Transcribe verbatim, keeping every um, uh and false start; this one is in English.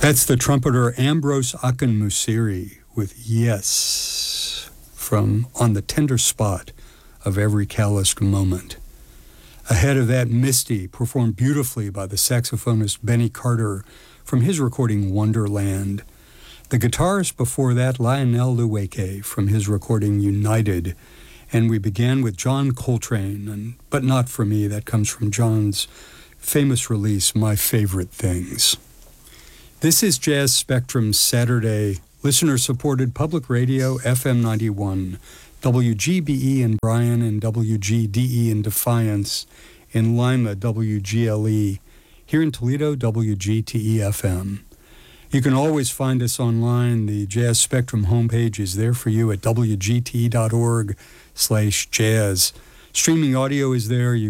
That's the trumpeter Ambrose Akinmusiri with Yes from On the Tender Spot of Every Calloused Moment. Ahead of that, Misty, performed beautifully by the saxophonist Benny Carter from his recording Wonderland. The guitarist before that, Lionel Lueke, from his recording United. And we began with John Coltrane, and But Not For Me. That comes from John's famous release, My Favorite Things. This is Jazz Spectrum's Saturday, listener-supported public radio, F M ninety-one, W G B E in Bryan and W G D E in Defiance, in Lima, W G L E, here in Toledo, W G T E F M. You can always find us online. The Jazz Spectrum homepage is there for you at W G T E dot org slash jazz. Streaming audio is there. You